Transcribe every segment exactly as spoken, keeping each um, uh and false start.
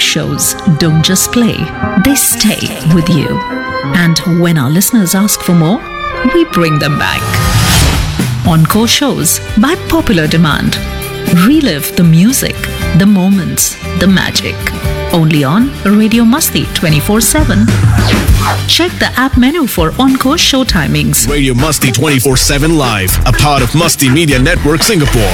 shows don't just play, they stay with you. And when our listeners ask for more, we bring them back. Encore shows by popular demand. Relive the music, the moments, the magic. Only on Radio Masti twenty-four seven. Check the app menu for Encore show timings. Radio Masti twenty-four seven Live, a part of Masti Media Network Singapore.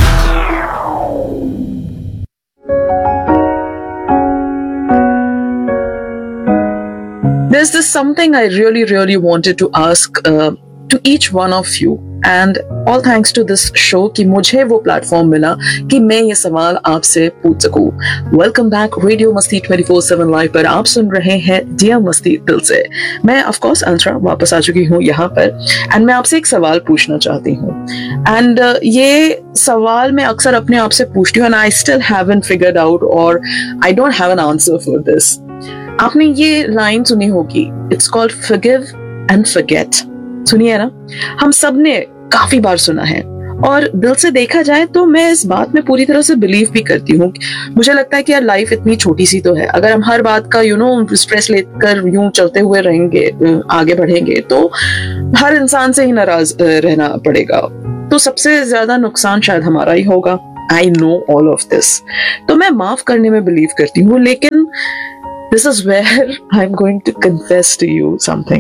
There's this something I really, really wanted to ask uh, to each one of you, and all thanks to this show कि मुझे वो platform मिला कि मैं ये सवाल आपसे पूछ सकूं. वेलकम बैक रेडियो मस्ती ट्वेंटी फोर सेवन लाइव पर आप सुन रहे हैं डियर मस्ती दिल से. मैं ऑफ कोर्स अंतरा वापस आ चुकी हूँ यहाँ पर, एंड मैं आपसे एक सवाल पूछना चाहती हूँ. एंड uh, ये सवाल मैं अक्सर अपने आप से पूछती हूँ, and I still haven't figured out और I don't have an answer for this. आपने ये लाइन सुनी होगी, it's called forgive and forget. सुनिए ना, हम सब ने काफी बार सुना है, और दिल से देखा जाए तो मैं इस बात में पूरी तरह से बिलीव भी करती हूँ. मुझे लगता है कि यार लाइफ इतनी छोटी सी तो है, अगर हम हर बात का यू नो स्ट्रेस लेकर यूं चलते हुए रहेंगे, आगे बढ़ेंगे, तो हर इंसान से ही नाराज रहना पड़ेगा, तो सबसे ज्यादा नुकसान शायद हमारा ही होगा. I know all of this. तो मैं माफ करने में बिलीव करती हूँ, लेकिन this is where I'm going to confess to you something.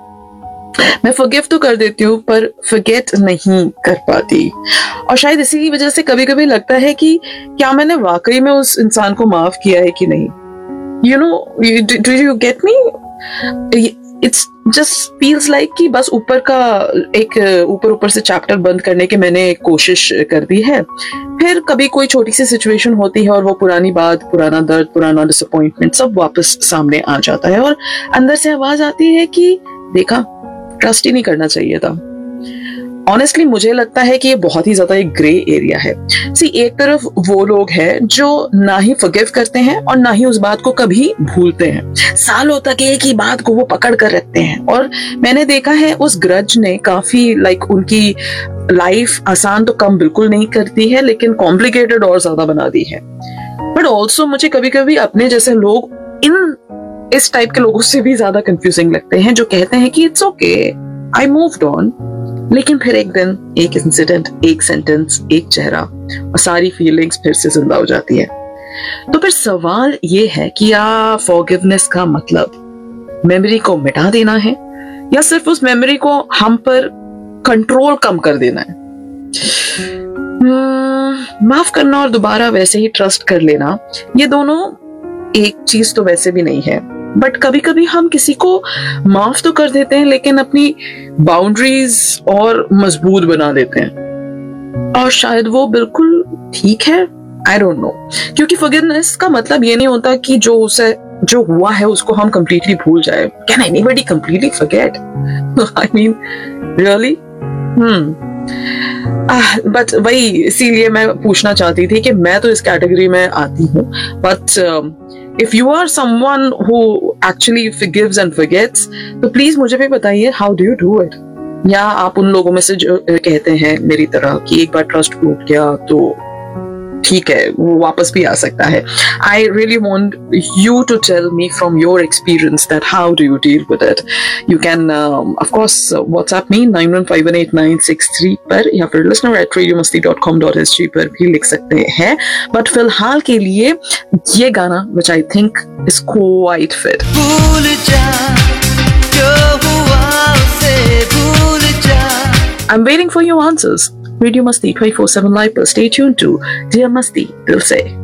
मैं forgive तो कर देती हूँ, पर forget नहीं कर पाती. और शायद इसी की वजह से कभी कभी लगता है कि क्या मैंने वाकई में उस इंसान को माफ किया है कि नहीं. You know, do you get me? It's just feels like कि बस ऊपर का एक ऊपर ऊपर से चैप्टर बंद करने की मैंने कोशिश कर दी है. फिर कभी कोई छोटी सी सिचुएशन होती है और वो पुरानी बात, पुराना दर्द, पुराना डिसअपॉइंटमेंट सब वापस सामने आ जाता है, और अंदर से आवाज आती है कि देखा, ट्रस्ट ही नहीं करना चाहिए था. ऑनेस्टली मुझे लगता है कि ये बहुत ही ज्यादा एक ग्रे एरिया है. सी, एक तरफ वो लोग हैं जो ना ही फॉरगिव करते हैं और ना ही उस बात को कभी भूलते हैं. सालों तक एक ही बात को वो पकड़ कर रखते हैं, और मैंने देखा है उस ग्रज ने काफी लाइक उनकी लाइफ आसान तो कम बिल्कुल नहीं करती है, लेकिन कॉम्प्लिकेटेड और ज्यादा बना दी है. बट ऑल्सो मुझे कभी कभी अपने जैसे लोग इन इस टाइप के लोगों से भी ज्यादा कंफ्यूजिंग लगते हैं, जो कहते हैं कि it's okay, I moved on, लेकिन फिर एक दिन, एक इंसिडेंट, एक सेंटेंस, एक चेहरा, और सारी फीलिंग्स फिर से जिंदा हो जाती है. तो फिर सवाल ये है कि या फॉरगिवनेस का मतलब मेमोरी को मिटा देना है, या सिर्फ उस मेमोरी को हम पर कंट्रोल कम कर देना है. hmm, माफ करना और दोबारा वैसे ही ट्रस्ट कर लेना, ये दोनों एक चीज तो वैसे भी नहीं है. बट कभी कभी हम किसी को माफ तो कर देते हैं, लेकिन अपनी बाउंड्रीज और मजबूत बना देते हैं, और शायद वो बिल्कुल ठीक है. आई डोंट नो, क्योंकि फॉरगिवनेस का मतलब ये नहीं होता कि जो उसे जो हुआ है उसको हम कंप्लीटली भूल जाए. Can anybody completely forget? I mean really? Hmm but वही, इसीलिए मैं पूछना चाहती थी कि मैं तो इस कैटेगरी में आती हूँ, but if you are someone who actually forgives and forgets, तो प्लीज मुझे भी बताइए, how do you do it? या आप उन लोगों में से जो कहते हैं मेरी तरह कि एक बार ट्रस्ट टूट गया तो ठीक है, वो वापस भी आ सकता है. I really want you to tell me from your experience that how do you deal with it. You can um, of course uh, WhatsApp me nine one five one eight nine six three पर, या फिर listener at radiomasti dot com dot s g पर भी लिख सकते हैं. But फिलहाल के लिए ये गाना which I think is quite fit. भूल जा जो हुआ उसे भूल जा. I'm waiting for your answers. Radio Masti twenty four seven Live पर stay tuned to Dear Masti Dil Se.